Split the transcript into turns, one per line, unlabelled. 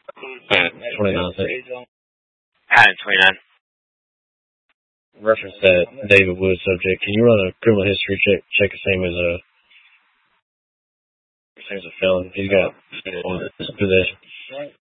29.
Alright, 29.
Reference that David Wood subject. Can you run a criminal history check the same as a felon? He's got possession.